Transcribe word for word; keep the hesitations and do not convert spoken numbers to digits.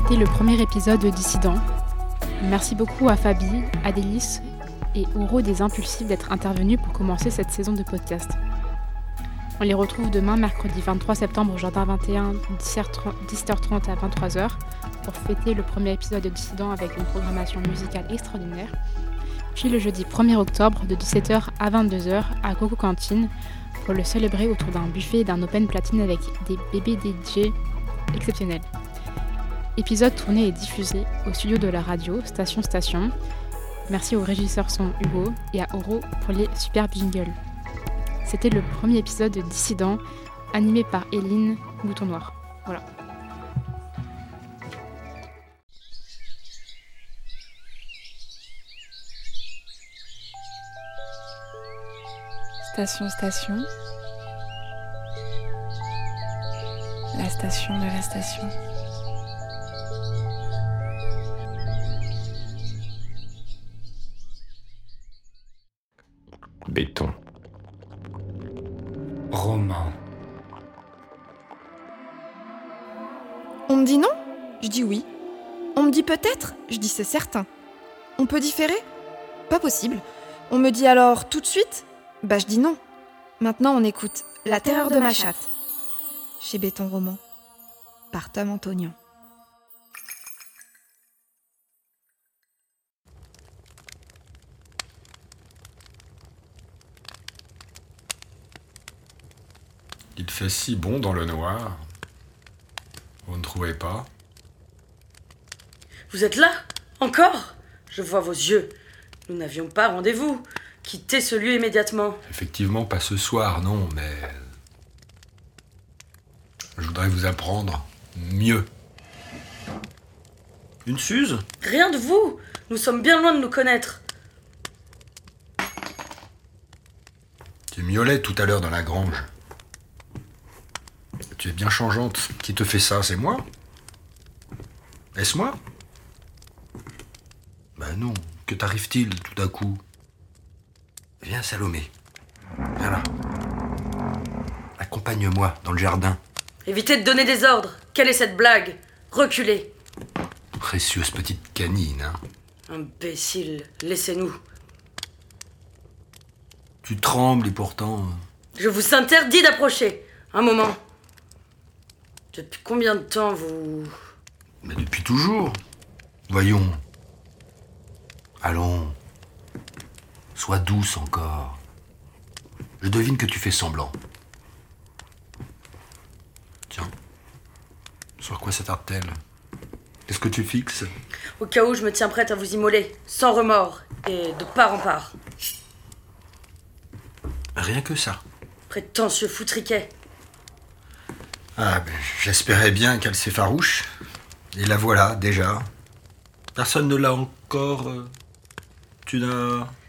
C'était le premier épisode de Dissident. Merci beaucoup à Fabi, Adélis et Auro des Impulsifs d'être intervenus pour commencer cette saison de podcast. On les retrouve demain, mercredi vingt-trois septembre, au Jardin vingt et un, dix heures trente à vingt-trois heures, pour fêter le premier épisode de Dissident avec une programmation musicale extraordinaire. Puis le jeudi premier octobre, de dix-sept heures à vingt-deux heures, à Coco Cantine, pour le célébrer autour d'un buffet et d'un open platine avec des bébés D J exceptionnels. Épisode tourné et diffusé au studio de la radio, Station Station. Merci au régisseur son Hugo et à Auro pour les superbes jingles. C'était le premier épisode de Dissident, animé par Eline Mouton Noir. Voilà. Station Station. La station de la station. Béton. Roman. On me dit non ? Je dis oui. On me dit peut-être ? Je dis c'est certain. On peut différer ? Pas possible. On me dit alors tout de suite ? Bah je dis non. Maintenant on écoute La terreur de ma chatte, chez Béton Roman, par Tom Antonian. Il fait si bon dans le noir. Vous ne trouvez pas ? Vous êtes là ? Encore ? Je vois vos yeux. Nous n'avions pas rendez-vous. Quittez ce lieu immédiatement. Effectivement, pas ce soir, non, mais... Je voudrais vous apprendre mieux. Une Suze ? Rien de vous. Nous sommes bien loin de nous connaître. Tu miaulais tout à l'heure dans la grange. Tu es bien changeante. Qui te fait ça, c'est moi ? Est-ce moi ? Ben non, que t'arrive-t-il tout à coup ? Viens, Salomé. Viens là. Accompagne-moi dans le jardin. Évitez de donner des ordres. Quelle est cette blague ? Reculez. Précieuse petite canine, hein. Imbécile, laissez-nous. Tu trembles et pourtant... Je vous interdis d'approcher. Un moment. Depuis combien de temps vous... Mais depuis toujours. Voyons. Allons. Sois douce encore. Je devine que tu fais semblant. Tiens. Sur quoi s'attarde-t-elle ? Qu'est-ce que tu fixes ? Au cas où je me tiens prête à vous immoler, sans remords, et de part en part. Rien que ça. Prétentieux foutriquet. Ah, ben, j'espérais bien qu'elle s'effarouche. Et la voilà, déjà. Personne ne l'a encore... euh, Tu n'as